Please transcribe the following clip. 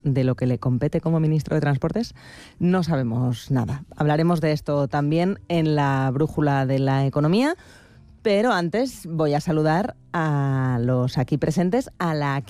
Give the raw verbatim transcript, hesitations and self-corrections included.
de lo que le compete como ministro de Transportes, no sabemos nada. Hablaremos de esto también en la brújula de la economía, pero antes voy a saludar a los aquí presentes, a la